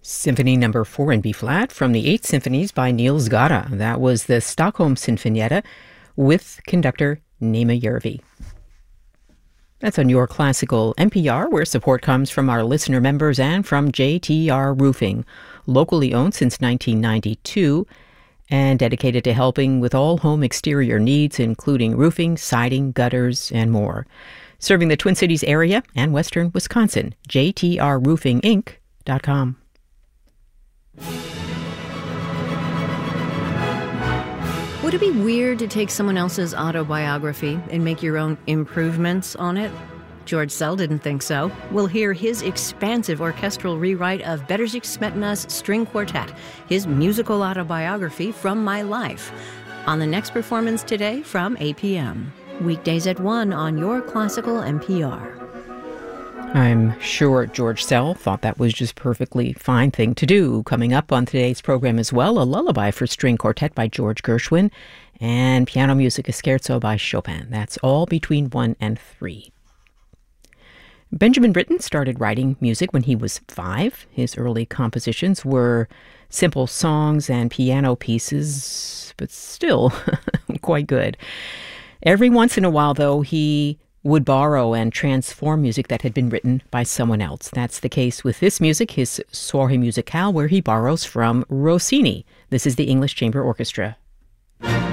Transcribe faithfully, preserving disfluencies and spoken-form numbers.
Symphony Number Four in B flat from the Eight Symphonies by Niels Gade. That was the Stockholm Sinfonietta with conductor Nema Järvi. That's on Your Classical N P R, where support comes from our listener members and from J T R Roofing, locally owned since nineteen ninety-two and dedicated to helping with all home exterior needs, including roofing, siding, gutters, and more. Serving the Twin Cities area and western Wisconsin. J T R roofing inc dot com. Would it be weird to take someone else's autobiography and make your own improvements on it? George Szell didn't think so. We'll hear his expansive orchestral rewrite of Bedřich Smetana's String Quartet, his musical autobiography from my life, on the next performance today from eight p.m. Weekdays at one on Your Classical N P R. I'm sure George Szell thought that was just perfectly fine thing to do. Coming up on today's program as well, a lullaby for string quartet by George Gershwin and piano music, a scherzo by Chopin. That's all between one and three. Benjamin Britten started writing music when he was five. His early compositions were simple songs and piano pieces, but still quite good. Every once in a while, though, he would borrow and transform music that had been written by someone else. That's the case with this music, his Soirée Musicale, where he borrows from Rossini. This is the English Chamber Orchestra.